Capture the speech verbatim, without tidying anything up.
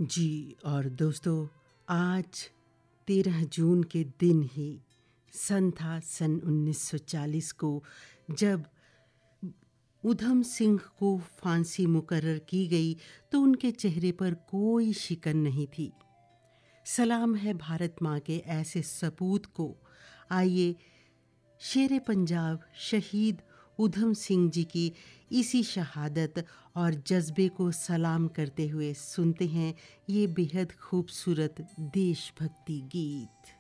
जी और दोस्तों, आज तेरह जून के दिन ही सन था सन उन्नीस सौ चालीस को, जब उधम सिंह को फांसी मुकर्रर की गई तो उनके चेहरे पर कोई शिकन नहीं थी। सलाम है भारत माँ के ऐसे सपूत को। आइए शेरे पंजाब शहीद उधम सिंह जी की इसी शहादत और जज्बे को सलाम करते हुए सुनते हैं ये बेहद खूबसूरत देशभक्ति गीत।